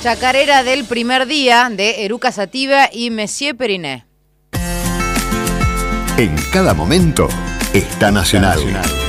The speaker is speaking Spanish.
Chacarera del primer día de Eruca Sativa y Monsieur Periné. En cada momento está Nacional.